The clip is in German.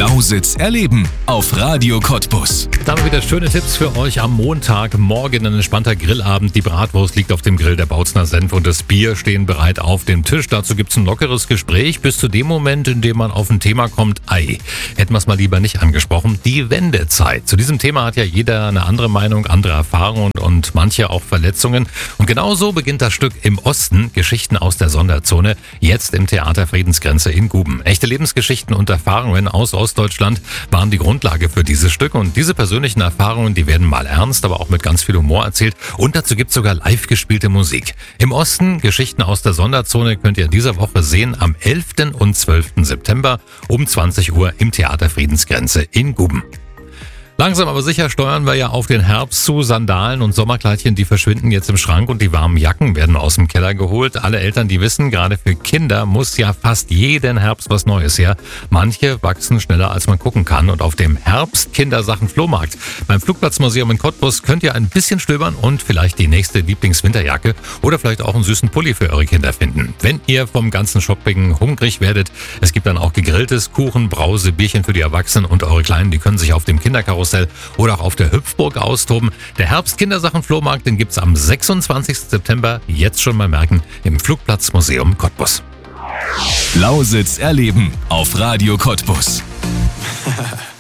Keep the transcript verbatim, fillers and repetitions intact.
Lausitz erleben auf Radio Cottbus. Dann wieder schöne Tipps für euch am Montag. Morgen ein entspannter Grillabend. Die Bratwurst liegt auf dem Grill, der Bautzner Senf und das Bier stehen bereit auf dem Tisch. Dazu gibt's ein lockeres Gespräch bis zu dem Moment, in dem man auf ein Thema kommt. Ei, hätten wir es mal lieber nicht angesprochen. Die Wendezeit. Zu diesem Thema hat ja jeder eine andere Meinung, andere Erfahrungen und manche auch Verletzungen. Und genau so beginnt das Stück Im Osten, Geschichten aus der Sonderzone, jetzt im Theater Friedensgrenze in Guben. Echte Lebensgeschichten und Erfahrungen aus Ostdeutschland waren die Grundlage für dieses Stück. Und diese persönlichen Erfahrungen, die werden mal ernst, aber auch mit ganz viel Humor erzählt. Und dazu gibt's sogar live gespielte Musik. Im Osten, Geschichten aus der Sonderzone, könnt ihr in dieser Woche sehen am elften und zwölften September um zwanzig Uhr im Theater Friedensgrenze in Guben. Langsam aber sicher steuern wir ja auf den Herbst zu. Sandalen und Sommerkleidchen, die verschwinden jetzt im Schrank und die warmen Jacken werden aus dem Keller geholt. Alle Eltern, die wissen, gerade für Kinder muss ja fast jeden Herbst was Neues her. Manche wachsen schneller, als man gucken kann. Und auf dem Herbst-Kindersachen-Flohmarkt beim Flugplatzmuseum in Cottbus könnt ihr ein bisschen stöbern und vielleicht die nächste Lieblingswinterjacke oder vielleicht auch einen süßen Pulli für eure Kinder finden. Wenn ihr vom ganzen Shopping hungrig werdet, es gibt dann auch gegrilltes, Kuchen, Brause, Bierchen für die Erwachsenen und eure Kleinen, die können sich auf dem Kinderkarussell oder auch auf der Hüpfburg austoben. Der Herbst-Kindersachen-Flohmarkt, den gibt's am sechsundzwanzigsten September, jetzt schon mal merken, im Flugplatzmuseum Cottbus. Lausitz erleben auf Radio Cottbus.